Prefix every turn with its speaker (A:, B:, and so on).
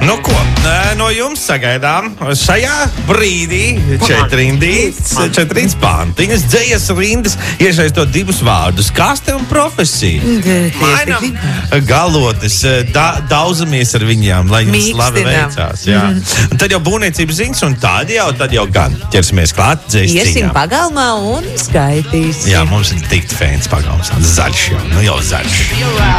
A: Nu ko, no jums sagaidām šajā brīdī 4 pantiņas, dzējas rindas, iesaistot divus vārdus - kaste un profesija. Mainam galotes, daudzamies ar viņām, lai jums labi veicās. Jā. Un tad jau būvniecības ziņas, un tad jau gan ķersimies klāt dzējas cīņām.
B: Iesim pagalmā un skaitīsim.
A: Jā, mums ir tik fēns pagalms, zaļš jau, nu jau zaļš.